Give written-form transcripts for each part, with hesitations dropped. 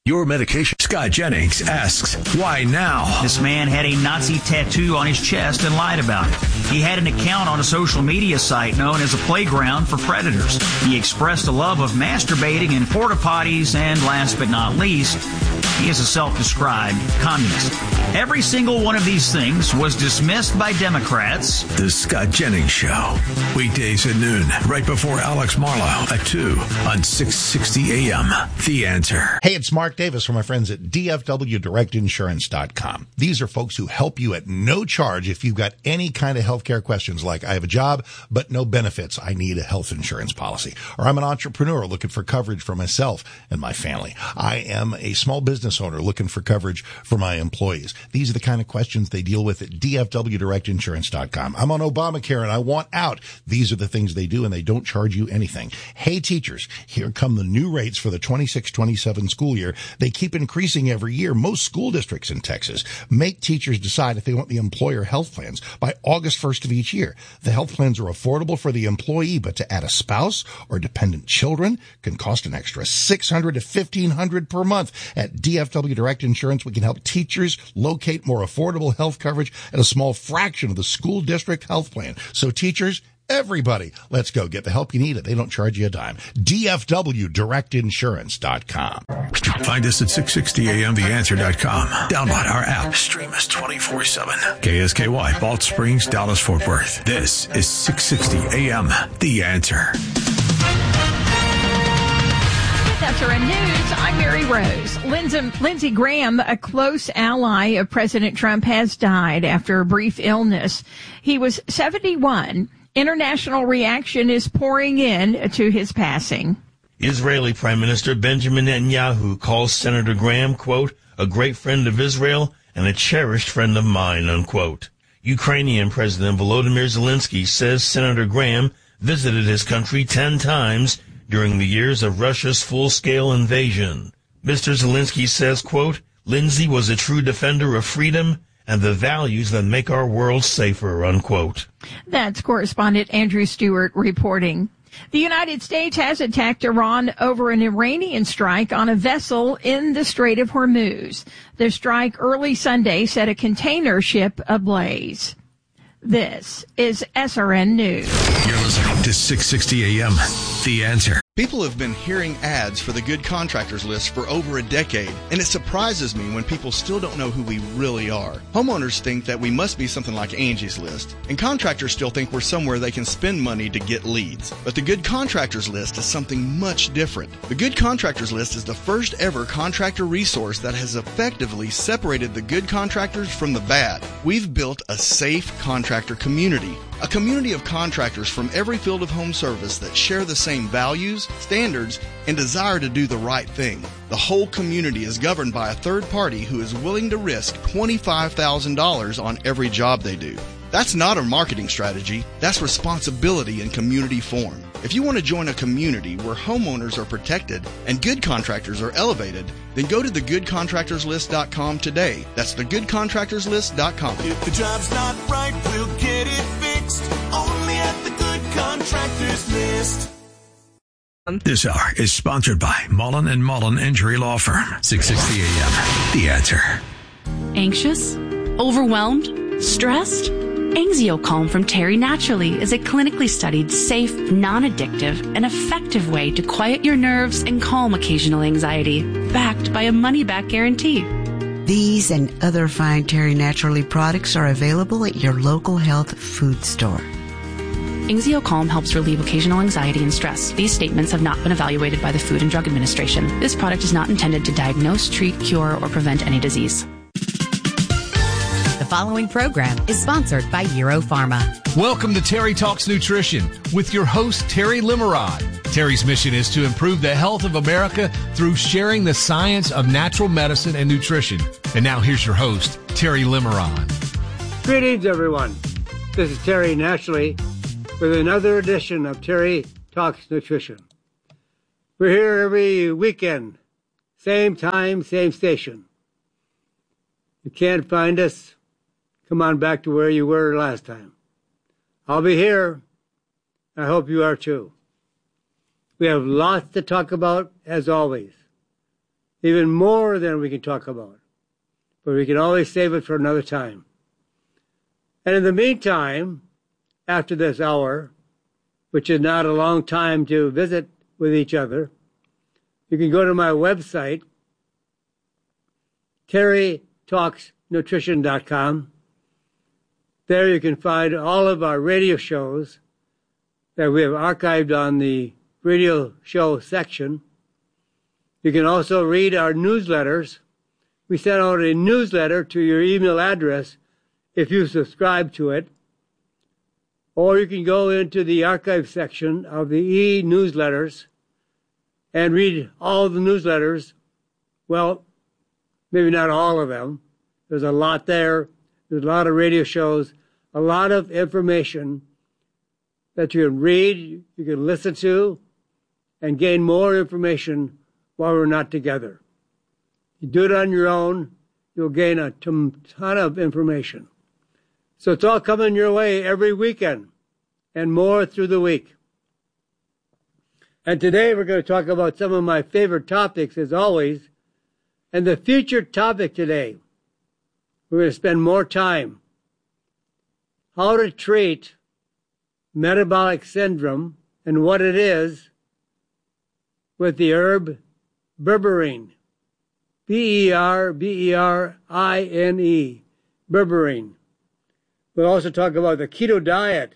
Your medication. Scott Jennings asks, why now? This man had a Nazi tattoo on his chest and lied about it. He had an account on a social media site known as a playground for predators. He expressed a love of masturbating in porta potties, and last but not least, he is a self-described communist. Every single one of these things was dismissed by Democrats. The Scott Jennings Show. Weekdays at noon, right before Alex Marlowe at 2 on 660 AM. The Answer. Hey, it's Mark Davis from my friends at DFWDirectInsurance.com. These are folks who help you at no charge if you've got any kind of healthcare questions like, I have a job, but no benefits. I need a health insurance policy. Or I'm an entrepreneur looking for coverage for myself and my family. I am a small business owner looking for coverage for my employees. These are the kind of questions they deal with at DFWDirectInsurance.com. I'm on Obamacare and I want out. These are the things they do, and they don't charge you anything. Hey, teachers, here come the new rates for the 26-27 school year. They keep increasing every year. Most school districts in Texas make teachers decide if they want the employer health plans by August 1st of each year. The health plans are affordable for the employee, but to add a spouse or dependent children can cost an extra $600 to $1,500 per month. At DFW Direct Insurance, we can help teachers locate more affordable health coverage at a small fraction of the school district health plan. So teachers, everybody, let's go get the help you need. They don't charge you a dime. DFWDirectInsurance.com. Find us at 660amtheanswer.com. Download our app. Stream us 24/7. KSKY, Balch Springs, Dallas, Fort Worth. This is 660 AM. The Answer. SRN News, I'm Mary Rose. Lindsey Graham, a close ally of President Trump, has died after a brief illness. He was 71. International reaction is pouring in to his passing. Israeli Prime Minister Benjamin Netanyahu calls Senator Graham, quote, a great friend of Israel and a cherished friend of mine, unquote. Ukrainian President Volodymyr Zelensky says Senator Graham visited his country 10 times during the years of Russia's full-scale invasion. Mr. Zelensky says, quote, Lindsey was a true defender of freedom and the values that make our world safer, unquote. That's correspondent Andrew Stewart reporting. The United States has attacked Iran over an Iranian strike on a vessel in the Strait of Hormuz. The strike early Sunday set a container ship ablaze. This is SRN News. You're listening to 660 AM. The Answer. People have been hearing ads for the Good Contractors List for over a decade, and it surprises me when people still don't know who we really are. Homeowners think that we must be something like Angie's List, and contractors still think we're somewhere they can spend money to get leads. But the Good Contractors List is something much different. The Good Contractors List is the first ever contractor resource that has effectively separated the good contractors from the bad. We've built a safe contractor community. A community of contractors from every field of home service that share the same values, standards, and desire to do the right thing. The whole community is governed by a third party who is willing to risk $25,000 on every job they do. That's not a marketing strategy. That's responsibility in community form. If you want to join a community where homeowners are protected and good contractors are elevated, then go to thegoodcontractorslist.com today. That's thegoodcontractorslist.com. If the job's not right, we'll get it fixed. Only at the Good Contractors List. This hour is sponsored by Mullen & Mullen Injury Law Firm. 660 AM. The Answer. Anxious? Overwhelmed? Stressed? Anxiocalm from Terry Naturally is a clinically studied, safe, non-addictive, and effective way to quiet your nerves and calm occasional anxiety, backed by a money-back guarantee. These and other fine Terry Naturally products are available at your local health food store. Anxiocalm helps relieve occasional anxiety and stress. These statements have not been evaluated by the Food and Drug Administration. This product is not intended to diagnose, treat, cure, or prevent any disease. The following program is sponsored by Europharma. Welcome to Terry Talks Nutrition with your host, Terry Limerod. Terry's mission is to improve the health of America through sharing the science of natural medicine and nutrition. And now here's your host, Terry Limerod. Greetings, everyone. This is Terry Naturally with another edition of Terry Talks Nutrition. We're here every weekend, same time, same station. You can't find us? Come on back to where you were last time. I'll be here. I hope you are too. We have lots to talk about, as always. even more than we can talk about. But we can always save it for another time. And in the meantime, after this hour, which is not a long time to visit with each other, you can go to my website, TerryTalksNutrition.com. There you can find all of our radio shows that we have archived on the radio show section. You can also read our newsletters. We send out a newsletter to your email address if you subscribe to it. Or you can go into the archive section of the e-newsletters and read all the newsletters. Well, maybe not all of them. There's a lot there. There's a lot of radio shows, a lot of information that you can read, you can listen to, and gain more information while we're not together. You do it on your own, you'll gain a ton of information. So it's all coming your way every weekend and more through the week. And today we're going to talk about some of my favorite topics, as always. And the featured topic today, we're going to spend more time. How to treat metabolic syndrome and what it is with the herb berberine. B-E-R-B-E-R-I-N-E. Berberine. We'll also talk about the keto diet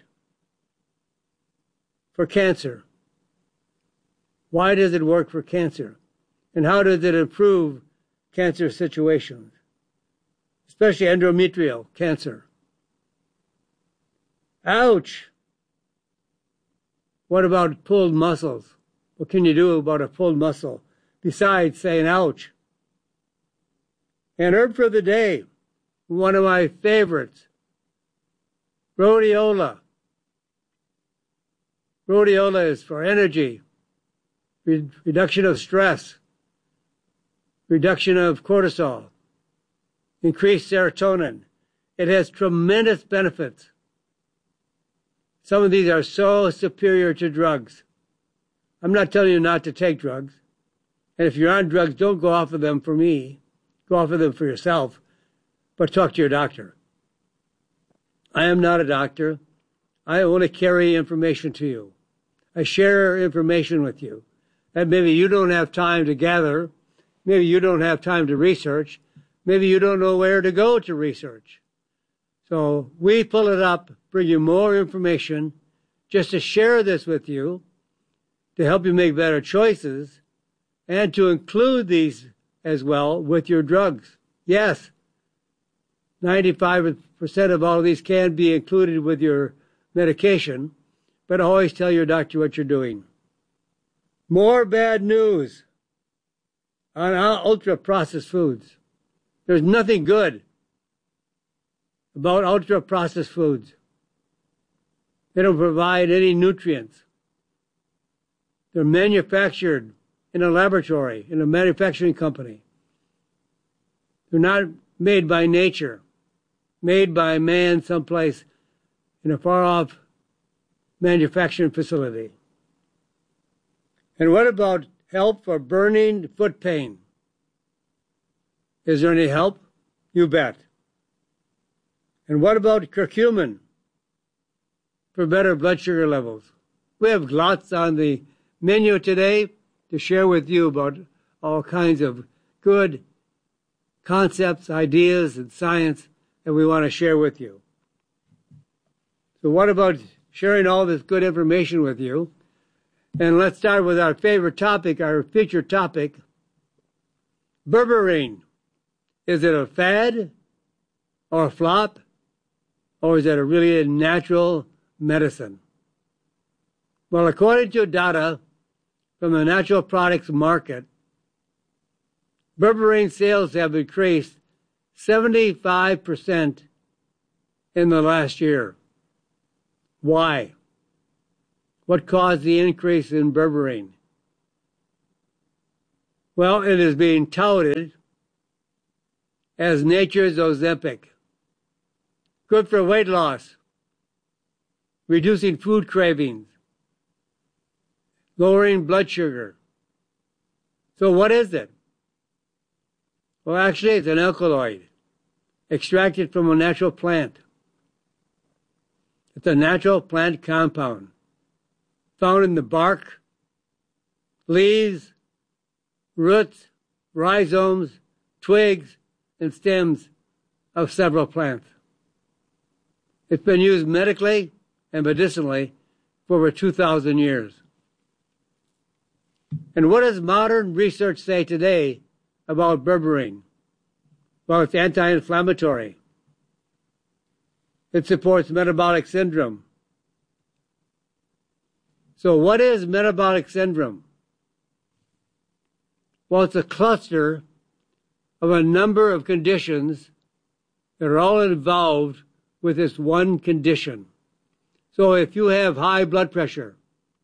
for cancer. Why does it work for cancer? And how does it improve cancer situations? Especially endometrial cancer. Ouch! What about pulled muscles? What can you do about a pulled muscle besides saying ouch? And herb for the day, one of my favorites, rhodiola. Rhodiola is for energy, reduction of stress, reduction of cortisol, increased serotonin. It has tremendous benefits. Some of these are so superior to drugs. I'm not telling you not to take drugs. And if you're on drugs, don't go off of them for me. Go off of them for yourself. But talk to your doctor. I am not a doctor. I only carry information to you. I share information with you that maybe you don't have time to gather. Maybe you don't have time to research. Maybe you don't know where to go to research. So we pull it up, bring you more information, just to share this with you, to help you make better choices, and to include these as well with your drugs. Yes, 95% of all of these can be included with your medication, but always tell your doctor what you're doing. More bad news on ultra-processed foods. There's nothing good about ultra-processed foods. They don't provide any nutrients. They're manufactured in a laboratory, in a manufacturing company. They're not made by nature, made by man someplace in a far-off manufacturing facility. And what about help for burning foot pain? Is there any help? You bet. And what about curcumin for better blood sugar levels? We have lots on the menu today to share with you about all kinds of good concepts, ideas, and science that we want to share with you. So what about sharing all this good information with you? And let's start with our favorite topic, our featured topic, berberine. Is it a fad or a flop? Or is it a really natural medicine? Well, according to data from the natural products market, berberine sales have increased 75% in the last year. Why? What caused the increase in berberine? Well, it is being touted as nature's Ozempic. Good for weight loss, reducing food cravings, lowering blood sugar. So what is it? Well, actually, it's an alkaloid extracted from a natural plant. It's a natural plant compound found in the bark, leaves, roots, rhizomes, twigs, and stems of several plants. It's been used medically and medicinally for over 2,000 years. And what does modern research say today about berberine? Well, it's anti-inflammatory. It supports metabolic syndrome. So what is metabolic syndrome? Well, it's a cluster of a number of conditions that are all involved with this one condition. So if you have high blood pressure,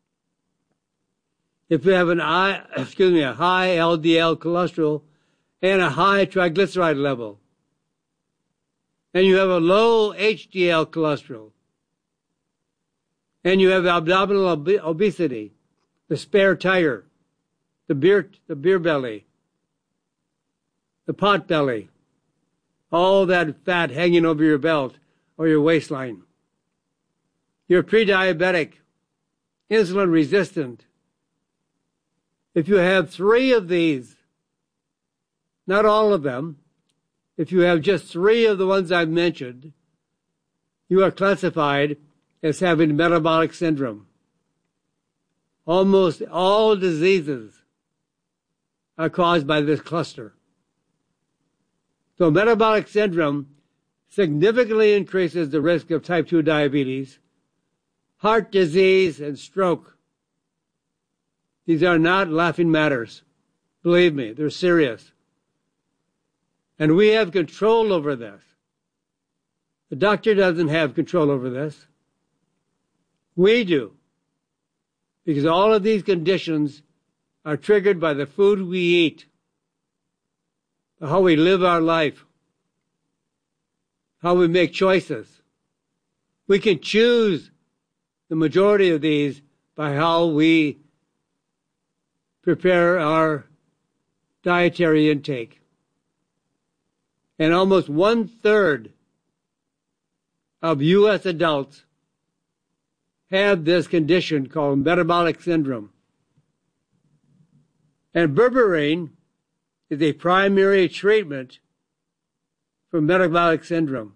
if you have a high LDL cholesterol and a high triglyceride level, and you have a low HDL cholesterol, and you have abdominal obesity, the spare tire, the beer belly, the pot belly, all that fat hanging over your belt or your waistline. You're pre-diabetic, insulin resistant. If you have 3 of these, not all of them, if you have just 3 of the ones I've mentioned, you are classified as having metabolic syndrome. Almost all diseases are caused by this cluster. So metabolic syndrome significantly increases the risk of type 2 diabetes, heart disease, and stroke. These are not laughing matters. Believe me, they're serious. And we have control over this. The doctor doesn't have control over this. We do. Because all of these conditions are triggered by the food we eat, how we live our life, how we make choices. We can choose the majority of these by how we prepare our dietary intake. And almost 1/3 of U.S. adults have this condition called metabolic syndrome. And berberine is a primary treatment for metabolic syndrome.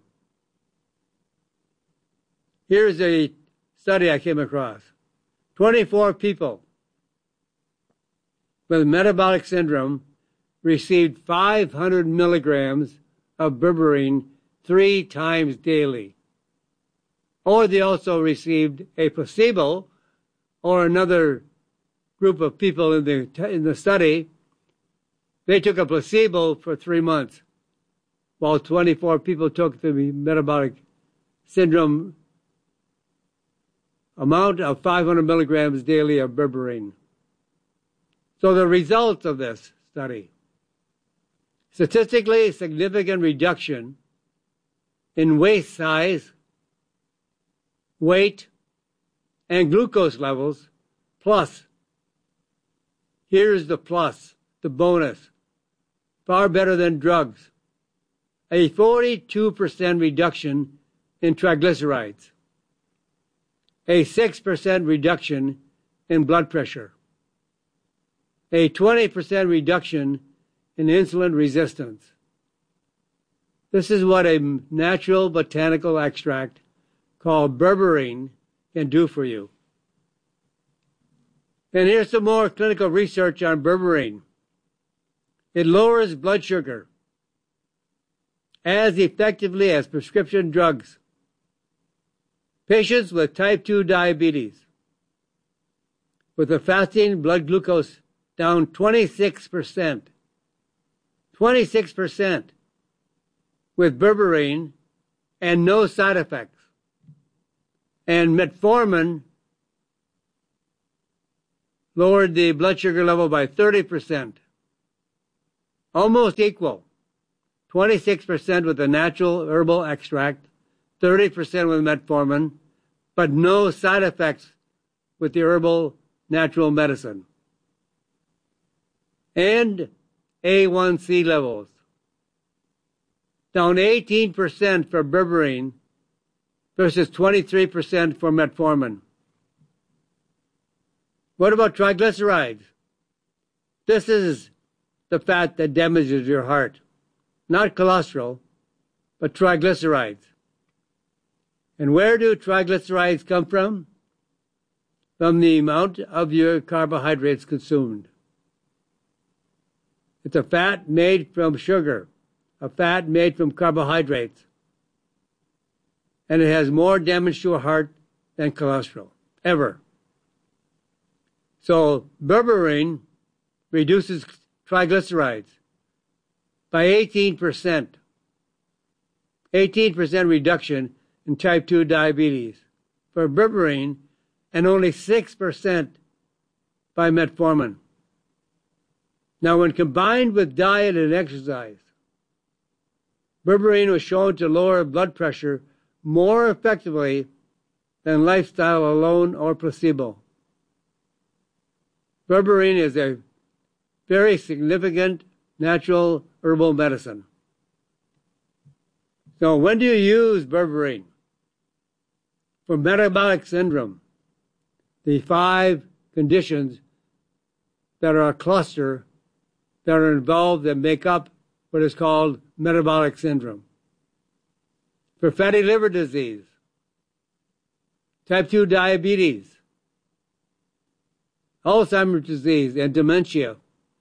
Here's a study I came across. 24 people with metabolic syndrome received 500 milligrams of berberine 3 times daily. Or they also received a placebo, or another group of people in the study. They took a placebo for 3 months, while 24 people took the metabolic syndrome amount of 500 milligrams daily of berberine. So the results of this study: statistically significant reduction in waist size, weight, and glucose levels, plus, here's the plus, the bonus, far better than drugs, a 42% reduction in triglycerides, a 6% reduction in blood pressure, a 20% reduction in insulin resistance. This is what a natural botanical extract called berberine can do for you. And here's some more clinical research on berberine. It lowers blood sugar as effectively as prescription drugs. Patients with type 2 diabetes with a fasting blood glucose down 26%, 26% with berberine and no side effects. And metformin lowered the blood sugar level by 30%, almost equal. 26% with a natural herbal extract, 30% with metformin, but no side effects with the herbal natural medicine. And A1C levels down 18% for berberine versus 23% for metformin. What about triglycerides? This is the fat that damages your heart. Not cholesterol, but triglycerides. And where do triglycerides come from? From the amount of your carbohydrates consumed. It's a fat made from sugar, a fat made from carbohydrates. And it has more damage to your heart than cholesterol, ever. So berberine reduces triglycerides by 18%. 18% reduction in type 2 diabetes for berberine and only 6% by metformin. Now, when combined with diet and exercise, berberine was shown to lower blood pressure more effectively than lifestyle alone or placebo. Berberine is a very significant natural herbal medicine. So when do you use berberine? For metabolic syndrome, the 5 conditions that are a cluster that are involved that make up what is called metabolic syndrome. For fatty liver disease, type 2 diabetes, Alzheimer's disease and dementia,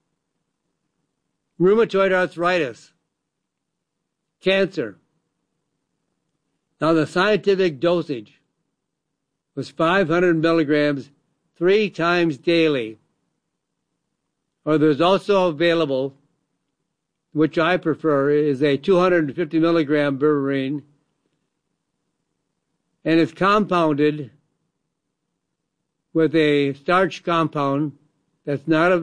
rheumatoid arthritis, cancer. Now the scientific dosage was 500 milligrams 3 times daily. Or there's also available, which I prefer, is a 250 milligram berberine, and it's compounded with a starch compound that's not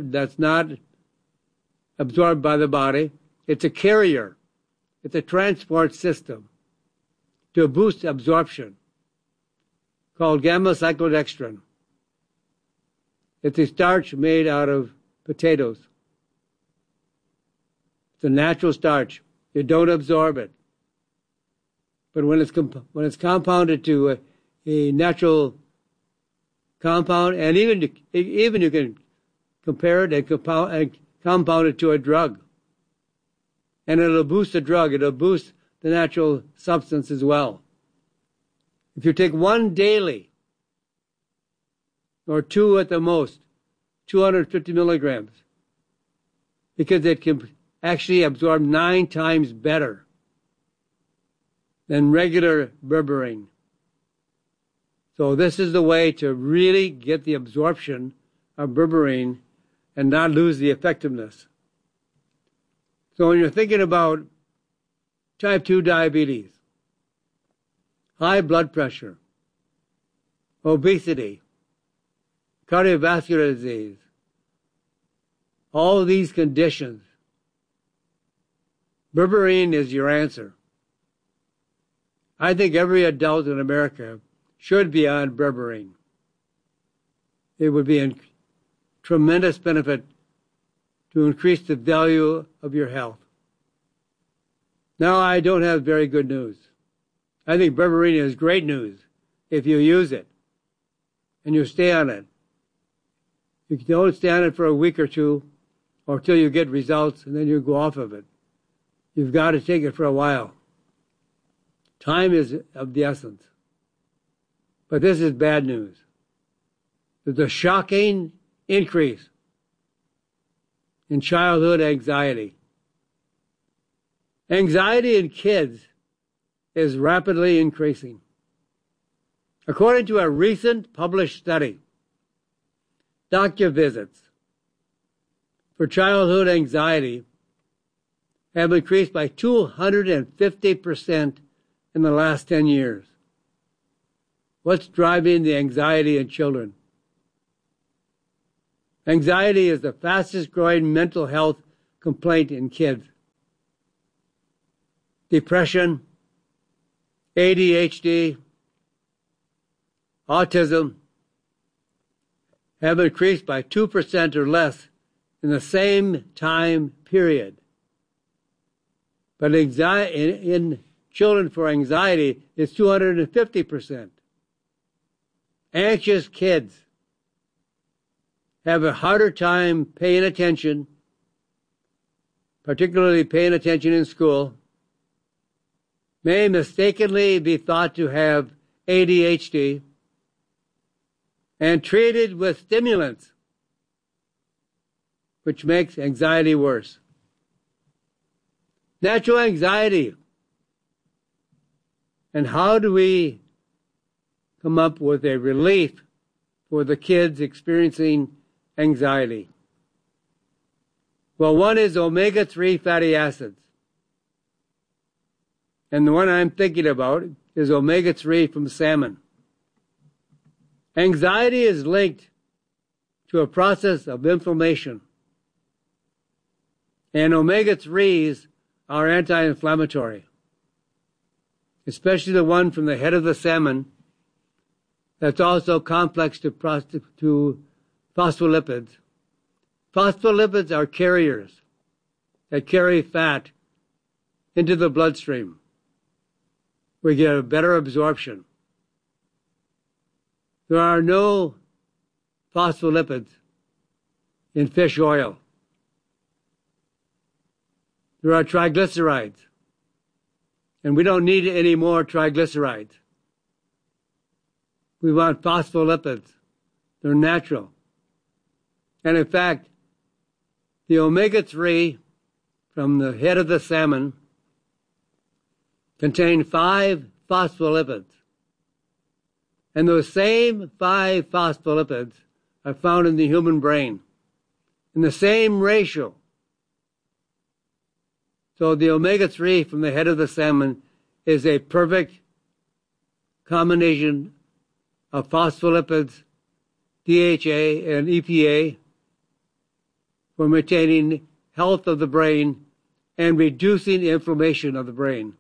absorbed by the body. It's a carrier. It's a transport system to boost absorption called gamma-cyclodextrin. It's a starch made out of potatoes. It's a natural starch. You don't absorb it. But when it's compounded to a natural compound, and even you can compare it and compound it to a drug. And it'll boost the drug. It'll boost the natural substance as well. If you take 1 daily, or 2 at the most, 250 milligrams, because it can actually absorb 9 times better than regular berberine. So this is the way to really get the absorption of berberine and not lose the effectiveness. So when you're thinking about type 2 diabetes, high blood pressure, obesity, cardiovascular disease, all these conditions, berberine is your answer. I think every adult in America should be on berberine. It would be a tremendous benefit to increase the value of your health. Now, I don't have very good news. I think berberine is great news if you use it and you stay on it. You don't stay on it for a week or two or till you get results and then you go off of it. You've got to take it for a while. Time is of the essence. But this is bad news. There's a shocking increase in childhood anxiety. Anxiety in kids is rapidly increasing. According to a recent published study, doctor visits for childhood anxiety have increased by 250% in the last 10 years. What's driving the anxiety in children? Anxiety is the fastest growing mental health complaint in kids. Depression, ADHD, autism have increased by 2% or less in the same time period. But in children for anxiety, it's 250%. Anxious kids have a harder time paying attention, particularly paying attention in school, may mistakenly be thought to have ADHD, and treated with stimulants, which makes anxiety worse. Natural anxiety. And how do we come up with a relief for the kids experiencing anxiety? Well, one is omega-3 fatty acids. And the one I'm thinking about is omega-3 from salmon. Anxiety is linked to a process of inflammation. And omega-3s are anti-inflammatory, especially the one from the head of the salmon that's also complex to phospholipids. Phospholipids are carriers that carry fat into the bloodstream. We get a better absorption. There are no phospholipids in fish oil. There are triglycerides, and we don't need any more triglycerides. We want phospholipids. They're natural. And in fact, the omega-3 from the head of the salmon contain 5 phospholipids. And those same 5 phospholipids are found in the human brain in the same ratio. So the omega-3 from the head of the salmon is a perfect combination of phospholipids, DHA, and EPA for maintaining health of the brain and reducing the inflammation of the brain.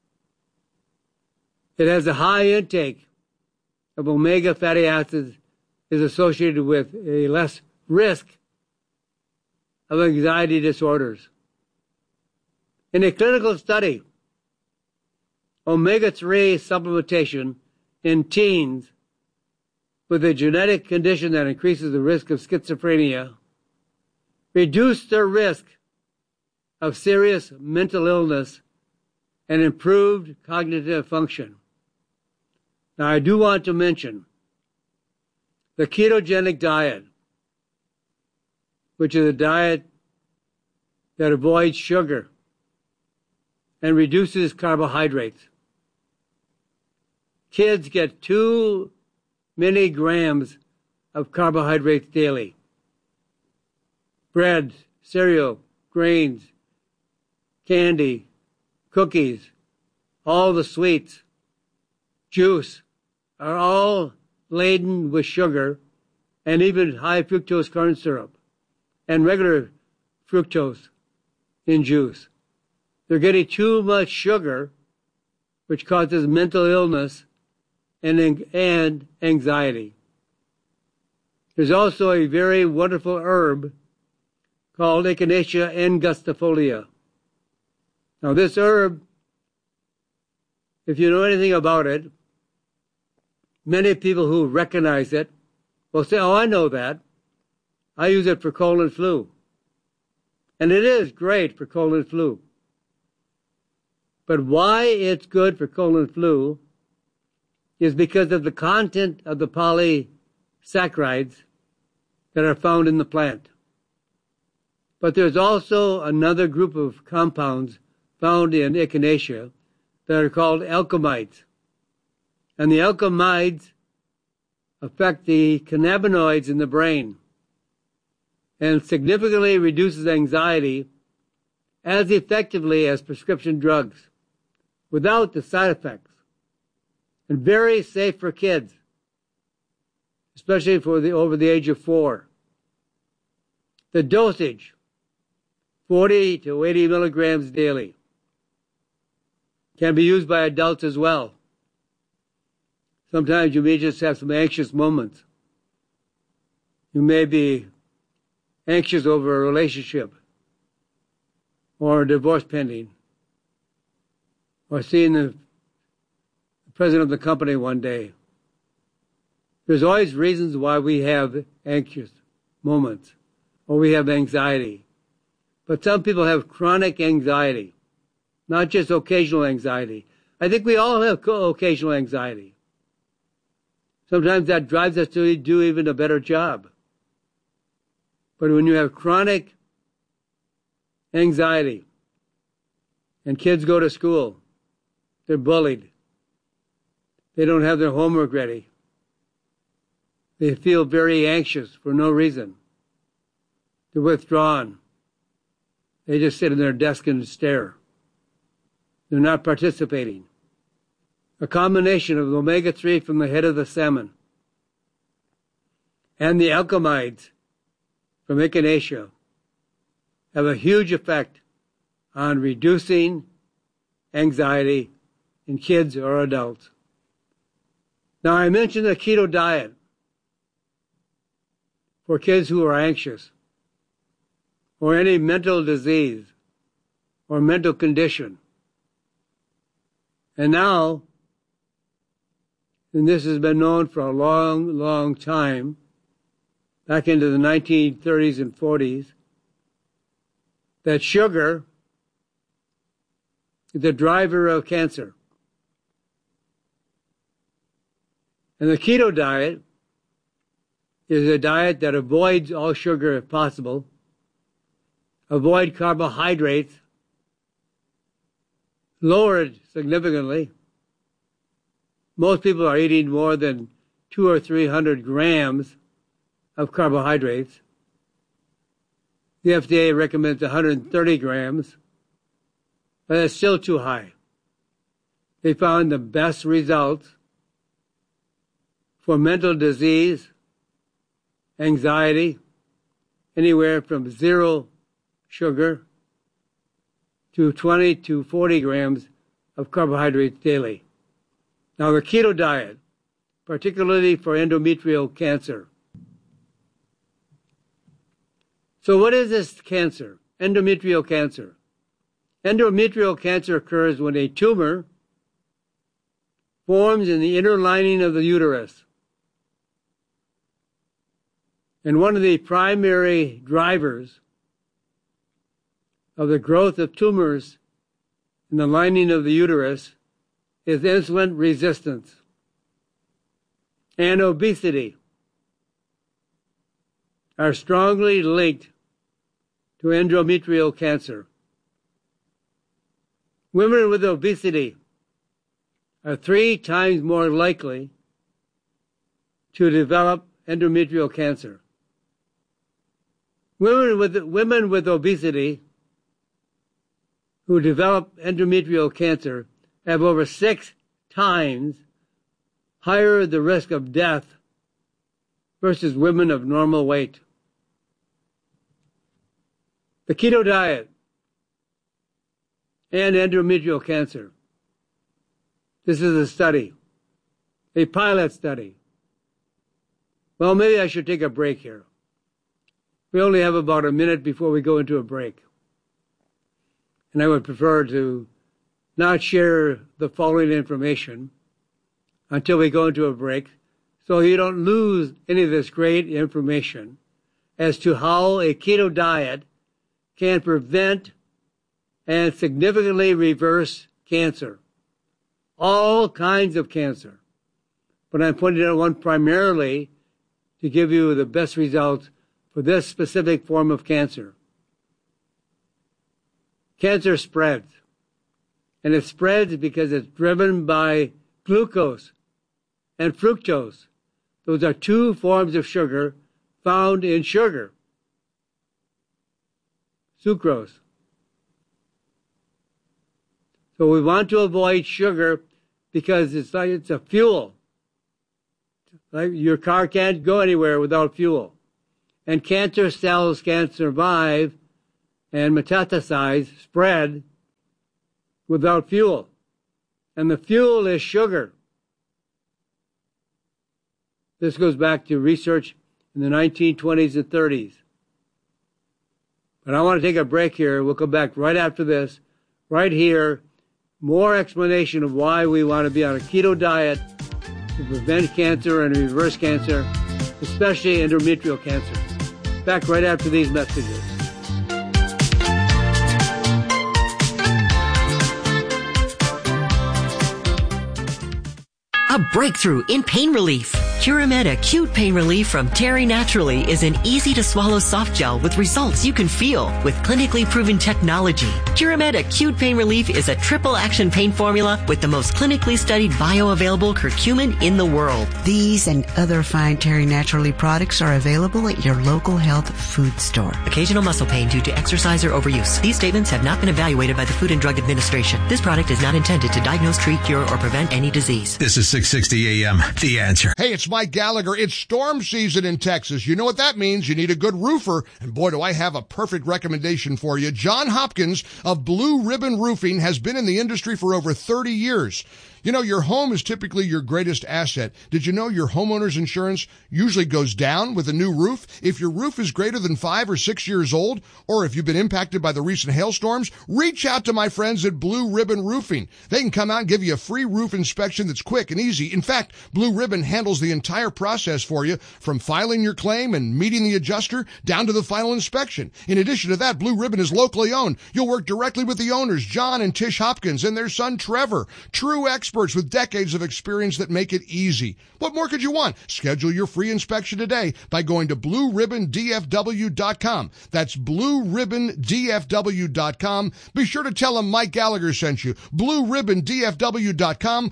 It has a high intake of omega fatty acids is associated with a less risk of anxiety disorders. In a clinical study, omega-3 supplementation in teens with a genetic condition that increases the risk of schizophrenia reduced their risk of serious mental illness and improved cognitive function. Now, I do want to mention the ketogenic diet, which is a diet that avoids sugar and reduces carbohydrates. Kids get too many grams of carbohydrates daily. Bread, cereal, grains, candy, cookies, all the sweets, juice are all laden with sugar and even high fructose corn syrup and regular fructose in juice. They're getting too much sugar, which causes mental illness and anxiety. There's also a very wonderful herb called Echinacea angustifolia. Now, this herb, if you know anything about it, many people who recognize it will say, oh, I know that. I use it for cold and flu. And it is great for cold and flu. But why it's good for cold and flu is because of the content of the polysaccharides that are found in the plant. But there's also another group of compounds found in Echinacea that are called alkaloids. And the alkaloids affect the cannabinoids in the brain and significantly reduces anxiety as effectively as prescription drugs without the side effects, and very safe for kids, especially for over the age of 4. The dosage, 40 to 80 milligrams daily, can be used by adults as well. Sometimes you may just have some anxious moments. You may be anxious over a relationship or a divorce pending, or seeing the president of the company one day. There's always reasons why we have anxious moments or we have anxiety. But some people have chronic anxiety, not just occasional anxiety. I think we all have occasional anxiety. Sometimes that drives us to do even a better job. But when you have chronic anxiety and kids go to school, they're bullied, they don't have their homework ready, they feel very anxious for no reason, they're withdrawn, they just sit in their desk and stare, they're not participating. A combination of omega-3 from the head of the salmon and the alkamides from echinacea have a huge effect on reducing anxiety in kids or adults. Now, I mentioned the keto diet for kids who are anxious or any mental disease or mental condition. And now, and this has been known for a long, long time, back into the 1930s and 40s, that sugar is the driver of cancer. And the keto diet is a diet that avoids all sugar if possible, avoid carbohydrates, lower it significantly. Most people are eating more than 200 or 300 grams of carbohydrates. The FDA recommends 130 grams, but that's still too high. They found the best results for mental disease, anxiety, anywhere from 0 sugar to 20 to 40 grams of carbohydrates daily. Now, the keto diet, particularly for endometrial cancer. So what is this cancer? Endometrial cancer. Endometrial cancer occurs when a tumor forms in the inner lining of the uterus. And one of the primary drivers of the growth of tumors in the lining of the uterus is insulin resistance and obesity are strongly linked to endometrial cancer. Women with obesity are 3 times more likely to develop endometrial cancer. Women with obesity who develop endometrial cancer have over 6 times higher the risk of death versus women of normal weight. The keto diet and endometrial cancer. This is a study, a pilot study. Well, maybe I should take a break here. We only have about a minute before we go into a break. And I would prefer to not share the following information until we go into a break, so you don't lose any of this great information as to how a keto diet can prevent and significantly reverse cancer. All kinds of cancer. But I'm pointing out one primarily to give you the best results for this specific form of cancer. Cancer spreads. And it spreads because it's driven by glucose and fructose. Those are 2 forms of sugar found in sugar. Sucrose. So we want to avoid sugar because it's a fuel. Like your car can't go anywhere without fuel. And cancer cells can't survive and metastasize, spread, without fuel. And the fuel is sugar. This goes back to research in the 1920s and 30s. But I want to take a break here. We'll come back right after this, right here, more explanation of why we want to be on a keto diet to prevent cancer and reverse cancer, especially endometrial cancer. Back right after these messages. A breakthrough in pain relief. Curamed Acute Pain Relief from Terry Naturally is an easy-to-swallow soft gel with results you can feel with clinically proven technology. Curamed Acute Pain Relief is a triple-action pain formula with the most clinically studied bioavailable curcumin in the world. These and other fine Terry Naturally products are available at your local health food store. Occasional muscle pain due to exercise or overuse. These statements have not been evaluated by the Food and Drug Administration. This product is not intended to diagnose, treat, cure, or prevent any disease. This is 660 AM, The Answer. Hey, it's Mike Gallagher. It's storm season in Texas. You know what that means. You need a good roofer. And boy, do I have a perfect recommendation for you. John Hopkins of Blue Ribbon Roofing has been in the industry for over 30 years. You know, your home is typically your greatest asset. Did you know your homeowner's insurance usually goes down with a new roof? If your roof is greater than 5 or 6 years old, or if you've been impacted by the recent hailstorms, reach out to my friends at Blue Ribbon Roofing. They can come out and give you a free roof inspection that's quick and easy. In fact, Blue Ribbon handles the entire process for you, from filing your claim and meeting the adjuster down to the final inspection. In addition to that, Blue Ribbon is locally owned. You'll work directly with the owners, John and Tish Hopkins, and their son Trevor. True experts with decades of experience that make it easy. What more could you want? Schedule your free inspection today by going to BlueRibbonDFW.com. That's BlueRibbonDFW.com. Be sure to tell them Mike Gallagher sent you. BlueRibbonDFW.com.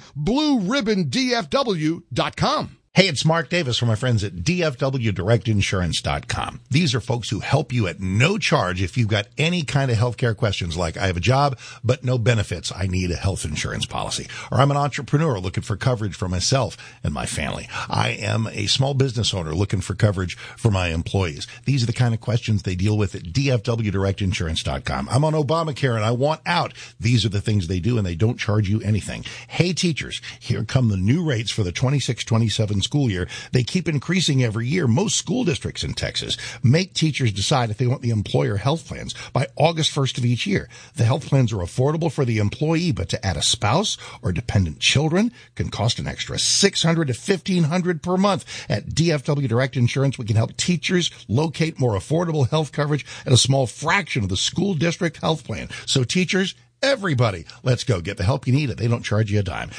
BlueRibbonDFW.com. Hey, it's Mark Davis from my friends at DFWDirectInsurance.com. These are folks who help you at no charge if you've got any kind of healthcare questions like, I have a job, but no benefits. I need a health insurance policy. Or I'm an entrepreneur looking for coverage for myself and my family. I am a small business owner looking for coverage for my employees. These are the kind of questions they deal with at DFWDirectInsurance.com. I'm on Obamacare and I want out. These are the things they do, and they don't charge you anything. Hey, teachers, here come the new rates for the 26-27 school year. They keep increasing every year. Most school districts in Texas make teachers decide if they want the employer health plans by August 1st of each year. The health plans are affordable for the employee, but to add a spouse or dependent children can cost an extra $600 to $1,500 per month. At DFW Direct Insurance, we can help teachers locate more affordable health coverage at a small fraction of the school district health plan. So teachers, everybody, let's go get the help you need. They don't charge you a dime.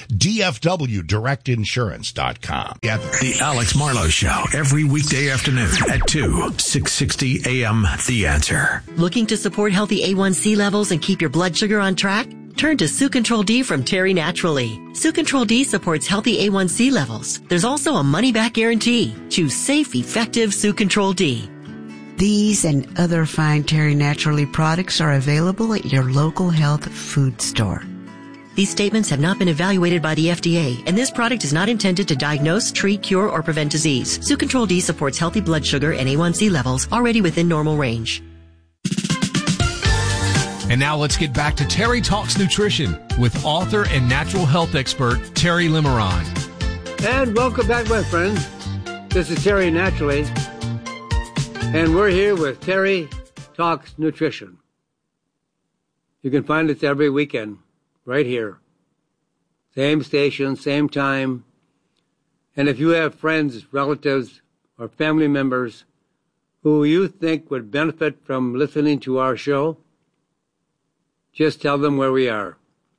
DFWDirectInsurance.com. At the Alex Marlowe Show every weekday afternoon at 2, 660 AM, The Answer. Looking to support healthy A1C levels and keep your blood sugar on track? Turn to Sue Control D from Terry Naturally. Sue Control D supports healthy A1C levels. There's also a money-back guarantee. Choose safe, effective Sue Control D. These and other fine Terry Naturally products are available at your local health food store. These statements have not been evaluated by the FDA, and this product is not intended to diagnose, treat, cure, or prevent disease. Sue Control D supports healthy blood sugar and A1C levels already within normal range. And now let's get back to Terry Talks Nutrition with author and natural health expert Terry Limeron. And welcome back, my friends. This is Terry Naturally. And we're here with Terry Talks Nutrition. You can find us every weekend, right here. Same station, same time. And if you have friends, relatives, or family members who you think would benefit from listening to our show, just tell them where we are.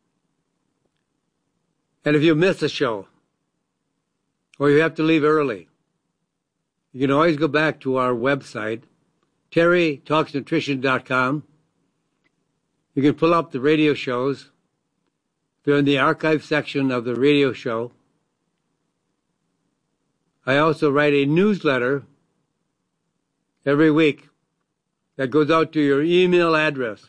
And if you miss a show, or you have to leave early, you can always go back to our website, TerryTalksNutrition.com. You can pull up the radio shows. If you're in the archive section of the radio show, I also write a newsletter every week that goes out to your email address.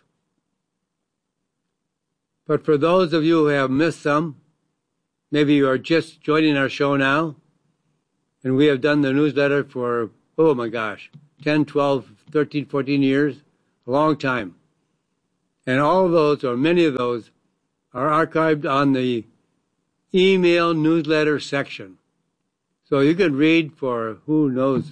But for those of you who have missed some, maybe you are just joining our show now, and we have done the newsletter for, 10, 12, 13, 14 years, a long time. And all of those, or many of those, are archived on the email newsletter section. So you can read for, who knows,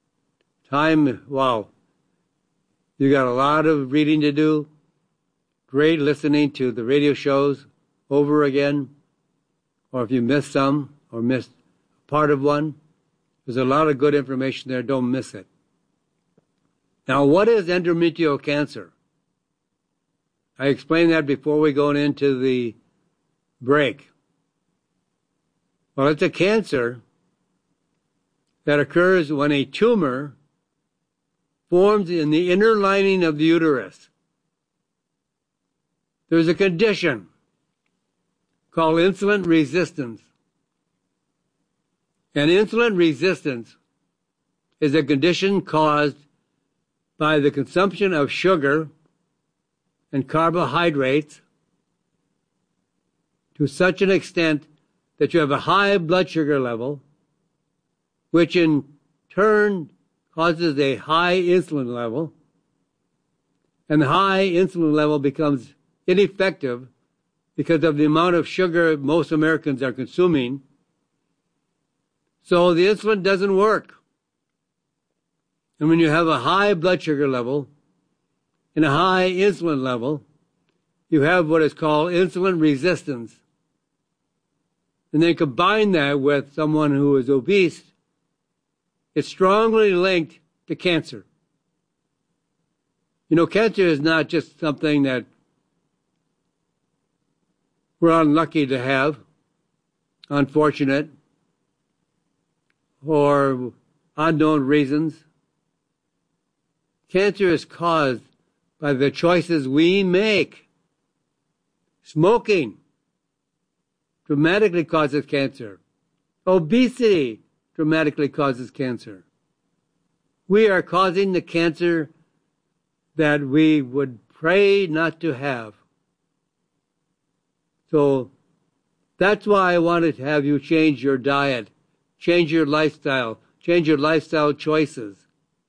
time. Wow. You got a lot of reading to do. great listening to the radio shows over again, or if you missed some or missed part of one, there's a lot of good information there. Don't miss it. Now, what is endometrial cancer? I explained that before we go into the break. Well, it's a cancer that occurs when a tumor forms in the inner lining of the uterus. There's a condition called insulin resistance. And insulin resistance is a condition caused by the consumption of sugar and carbohydrates to such an extent that you have a high blood sugar level, which in turn causes a high insulin level, and the high insulin level becomes ineffective because of the amount of sugar most Americans are consuming. So the insulin doesn't work. And when you have a high blood sugar level and a high insulin level, you have what is called insulin resistance. And then combine that with someone who is obese, it's strongly linked to cancer. You know, cancer is not just something that we're unlucky to have, unfortunate, or unknown reasons. Cancer is caused by the choices we make. Smoking dramatically causes cancer. Obesity dramatically causes cancer. We are causing the cancer that we would pray not to have. So that's why I wanted to have you change your diet, change your lifestyle choices.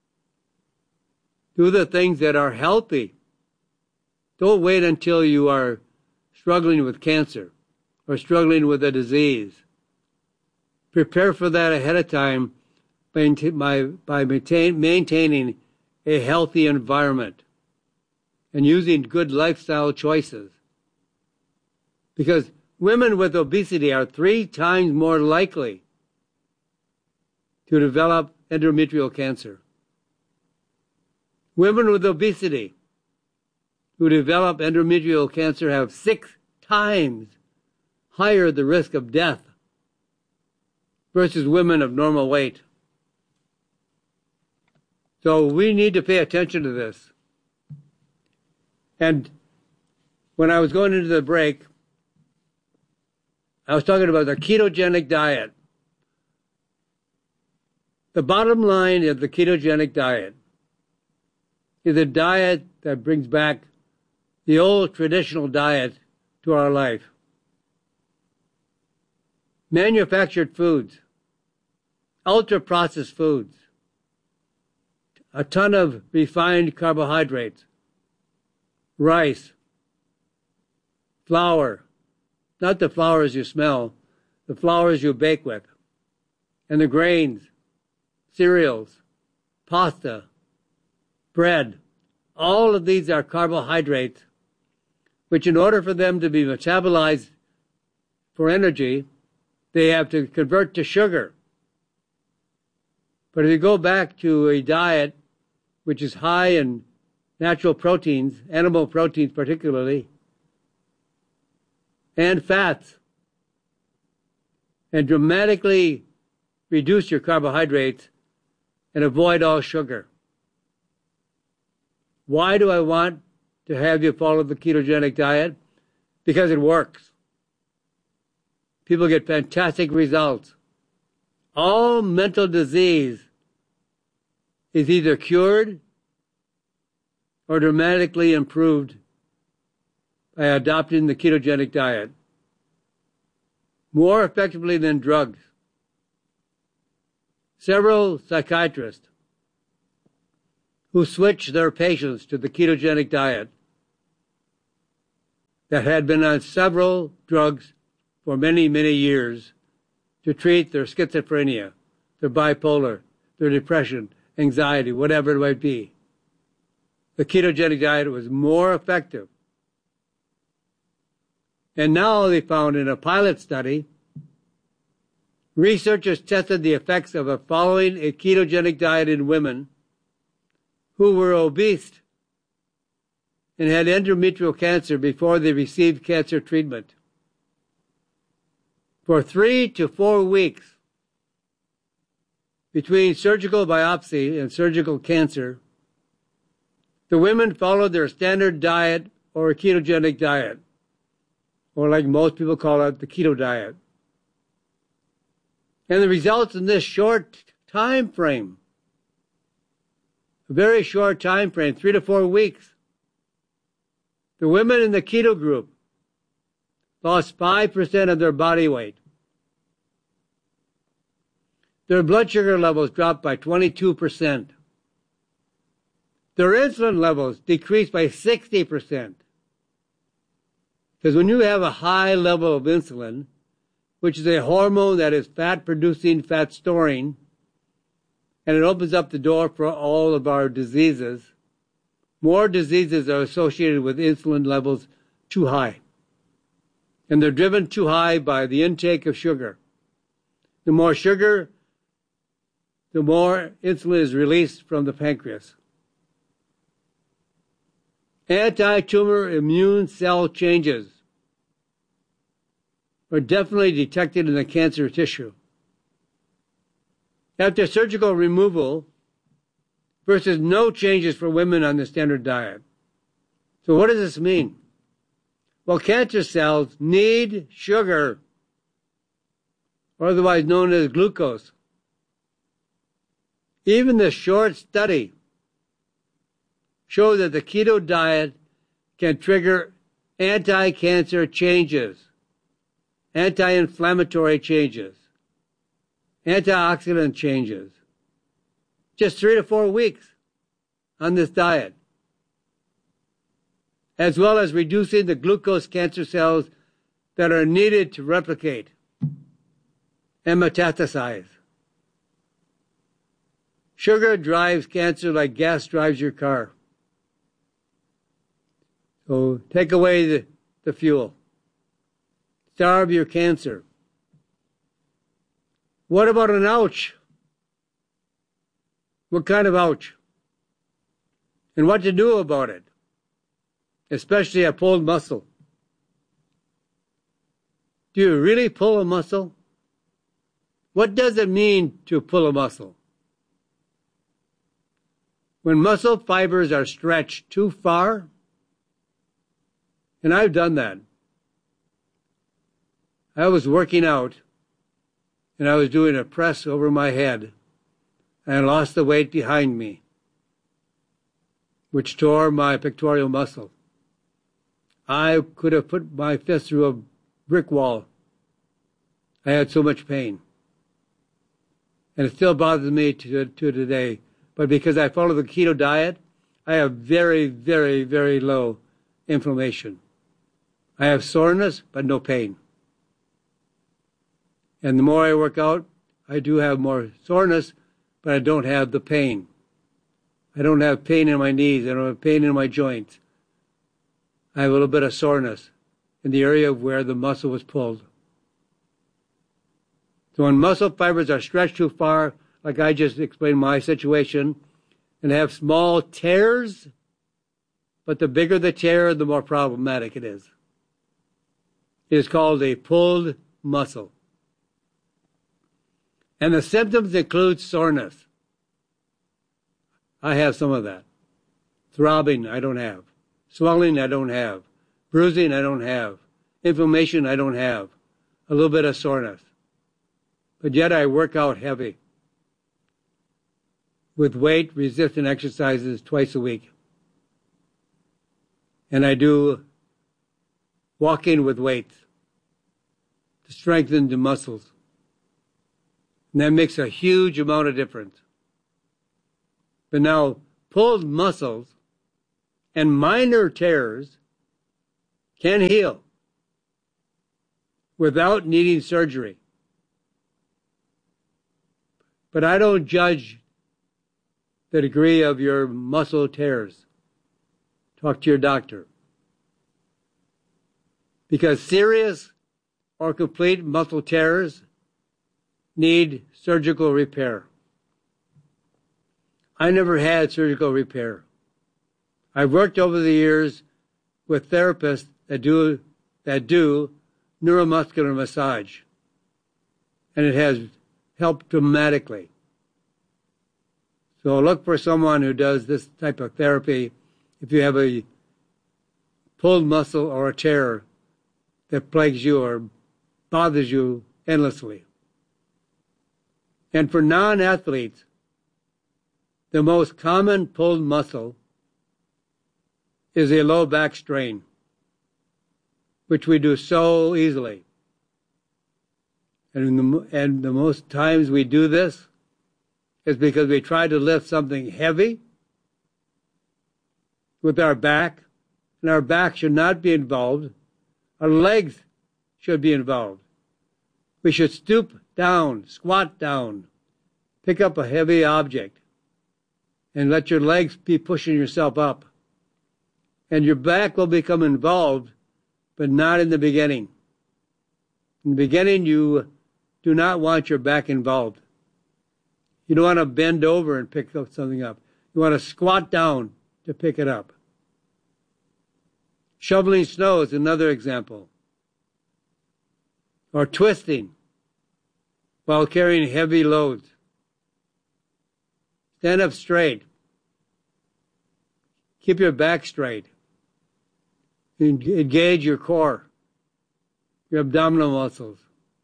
Do the things that are healthy. Don't wait until you are struggling with cancer or struggling with a disease. Prepare for that ahead of time by maintaining a healthy environment and using good lifestyle choices. Because women with obesity are 3 times more likely to develop endometrial cancer. Women with obesity who develop endometrial cancer have 6 times higher the risk of death versus women of normal weight. So we need to pay attention to this. And when I was going into the break, I was talking about the ketogenic diet. The bottom line of the ketogenic diet is a diet that brings back the old traditional diet to our life. Manufactured foods, ultra-processed foods, a ton of refined carbohydrates, rice, flour, not the flours you smell, the flours you bake with, and the grains, cereals, pasta, bread. All of these are carbohydrates, which in order for them to be metabolized for energy, they have to convert to sugar. But if you go back to a diet which is high in natural proteins, animal proteins particularly, and fats, and dramatically reduce your carbohydrates and avoid all sugar. Why do I want to have you follow the ketogenic diet? Because it works. People get fantastic results. All mental disease is either cured or dramatically improved by adopting the ketogenic diet. More effectively than drugs. Several psychiatrists who switched their patients to the ketogenic diet that had been on several drugs for many, many years to treat their schizophrenia, their bipolar, their depression, anxiety, whatever it might be. The ketogenic diet was more effective And now they found in a pilot study, researchers tested the effects of following a ketogenic diet in women who were obese and had endometrial cancer before they received cancer treatment. For 3 to 4 weeks between surgical biopsy and surgical cancer, the women followed their standard diet or a ketogenic diet, or like most people call it, the keto diet. And the results in this short time frame, a very short time frame, 3 to 4 weeks, the women in the keto group lost 5% of their body weight. Their blood sugar levels dropped by 22%. Their insulin levels decreased by 60%. Because when you have a high level of insulin, which is a hormone that is fat-producing, fat-storing, and it opens up the door for all of our diseases, more diseases are associated with insulin levels too high. And they're driven too high by the intake of sugar. The more sugar, the more insulin is released from the pancreas. Anti-tumor immune cell changes are definitely detected in the cancer tissue. After surgical removal versus no changes for women on the standard diet. So what does this mean? Well, cancer cells need sugar, or otherwise known as glucose. Even the short study showed that the keto diet can trigger anti-cancer changes, anti-inflammatory changes, antioxidant changes. Just 3 to 4 weeks on this diet, as well as reducing the glucose cancer cells that are needed to replicate and metastasize. Sugar drives cancer like gas drives your car. So take away the fuel. Starve your cancer. What about an ouch? What kind of ouch? And what to do about it? Especially a pulled muscle. Do you really pull a muscle? What does it mean to pull a muscle? When muscle fibers are stretched too far, and I've done that. I was working out, and I was doing a press over my head, and I lost the weight behind me, which tore my pectoral muscle. I could have put my fist through a brick wall. I had so much pain. And it still bothers me to today. But because I follow the keto diet, I have very, very, very low inflammation. I have soreness, but no pain. And the more I work out, I do have more soreness, but I don't have the pain. I don't have pain in my knees. I don't have pain in my joints. I have a little bit of soreness in the area where the muscle was pulled. So when muscle fibers are stretched too far, like I just explained my situation, and have small tears, but the bigger the tear, the more problematic it is. It is called a pulled muscle. And the symptoms include soreness. I have some of that. Throbbing, I don't have. Swelling, I don't have. Bruising, I don't have. Inflammation, I don't have. A little bit of soreness. But yet I work out heavy with weight-resistant exercises twice a week. And I do walking with weights to strengthen the muscles. And that makes a huge amount of difference. But now, pulled muscles and minor tears can heal without needing surgery. But I don't judge the degree of your muscle tears. Talk to your doctor. because serious or complete muscle tears need surgical repair. I never had surgical repair. I've worked over the years with therapists that do neuromuscular massage, and it has helped dramatically. So look for someone who does this type of therapy if you have a pulled muscle or a tear that plagues you or bothers you endlessly. And for non-athletes, the most common pulled muscle is a low back strain, which we do so easily. And the most times we do this is because we try to lift something heavy with our back, and our back should not be involved. Our legs should be involved. We should stoop down, squat down, pick up a heavy object, and let your legs be pushing yourself up. And your back will become involved, but not in the beginning. In the beginning, you do not want your back involved. You don't want to bend over and pick something up. You want to squat down to pick it up. Shoveling snow is another example. Or twisting while carrying heavy loads. Stand up straight. Keep your back straight. Engage your core, your abdominal muscles.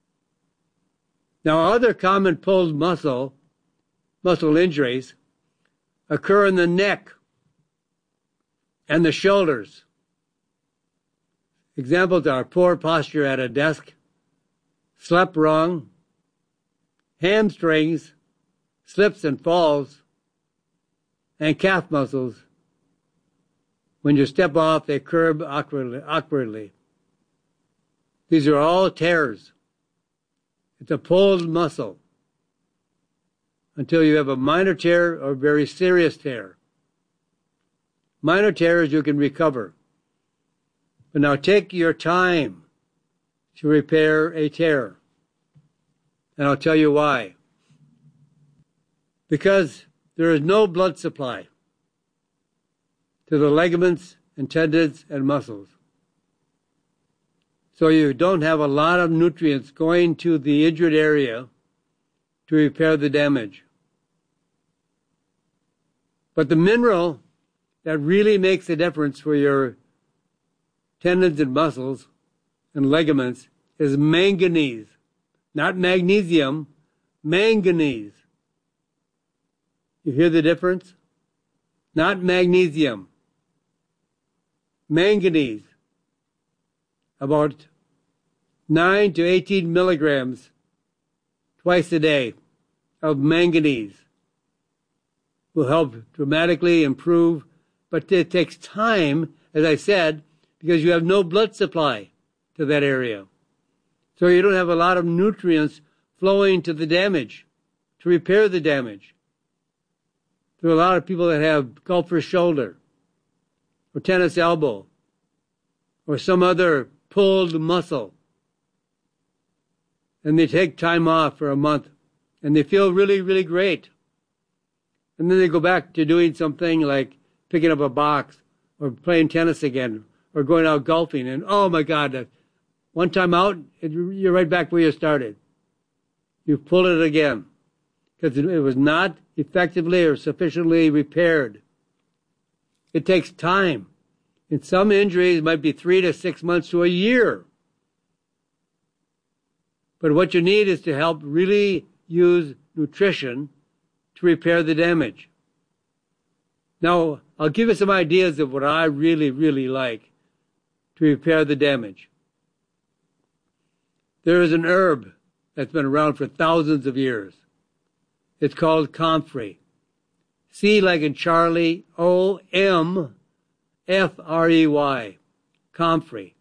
Now, other common pulled muscle injuries occur in the neck and the shoulders. Examples are poor posture at a desk, slept wrong, hamstrings, slips and falls, and calf muscles. When you step off, they curve awkwardly. These are all tears. It's a pulled muscle until you have a minor tear or very serious tear. Minor tears you can recover. But now take your time to repair a tear. And I'll tell you why. Because there is no blood supply to the ligaments and tendons and muscles. So you don't have a lot of nutrients going to the injured area to repair the damage. But the mineral that really makes a difference for your tendons and muscles and ligaments is manganese. Not magnesium, manganese. You hear the difference? Not magnesium. Manganese. About 9 to 18 milligrams twice a day of manganese will help dramatically improve, but it takes time, as I said, because you have no blood supply to that area. So you don't have a lot of nutrients flowing to the damage, to repair the damage. There are a lot of people that have golfer's shoulder, or tennis elbow, or some other pulled muscle. And they take time off for a month, and they feel really, really great. And then they go back to doing something like picking up a box, or playing tennis again, or going out golfing, and oh my God, one time out, you're right back where you started. You've pulled it again, because it was not effectively or sufficiently repaired. It takes time. In some injuries, it might be 3 to 6 months to a year. But what you need is to help really use nutrition to repair the damage. Now, I'll give you some ideas of what I really, really like to repair the damage. There is an herb that's been around for thousands of years. It's called comfrey. C like in Charlie, O-M-F-R-E-Y. Comfrey.